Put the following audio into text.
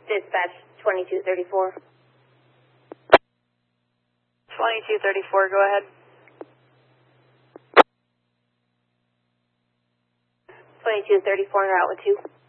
Dispatch 2234. 2234, go ahead. 2234 en route with 2.